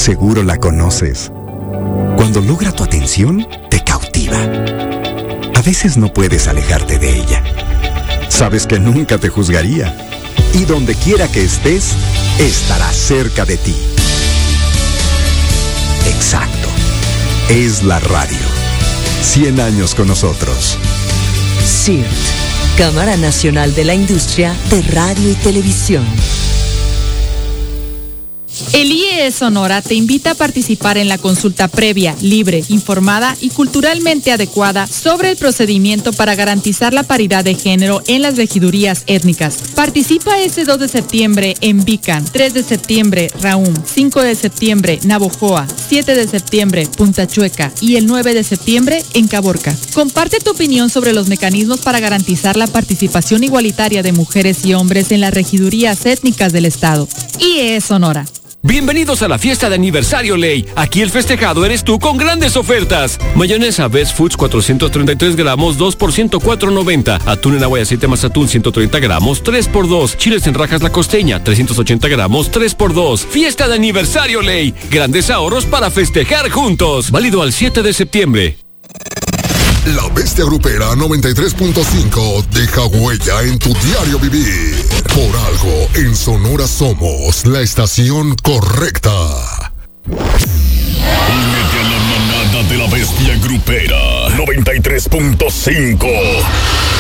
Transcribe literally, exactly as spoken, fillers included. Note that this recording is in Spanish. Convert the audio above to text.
Seguro la conoces. Cuando logra tu atención, te cautiva. A veces no puedes alejarte de ella. Sabes que nunca te juzgaría. Y donde quiera que estés, estará cerca de ti. Exacto. Es la radio. Cien años con nosotros. C I R T, Cámara Nacional de la Industria de Radio y Televisión. El I E E Sonora te invita a participar en la consulta previa, libre, informada y culturalmente adecuada sobre el procedimiento para garantizar la paridad de género en las regidurías étnicas. Participa este dos de septiembre en Bican, tres de septiembre Raum, cinco de septiembre Navojoa, siete de septiembre Punta Chueca y el nueve de septiembre en Caborca. Comparte tu opinión sobre los mecanismos para garantizar la participación igualitaria de mujeres y hombres en las regidurías étnicas del Estado. I E E Sonora. Bienvenidos a la fiesta de aniversario Ley. Aquí el festejado eres tú con grandes ofertas. Mayonesa Best Foods cuatrocientos treinta y tres gramos, dos por ciento cuatro noventa. Atún en agua y aceite más atún ciento treinta gramos, tres por dos. Chiles en rajas La Costeña, trescientos ochenta gramos, tres por dos. Fiesta de aniversario Ley. Grandes ahorros para festejar juntos. Válido al siete de septiembre. La Bestia Grupera noventa y tres punto cinco deja huella en tu diario vivir. Por algo, en Sonora somos la estación correcta. Únete a la manada de la Bestia Grupera noventa y tres punto cinco.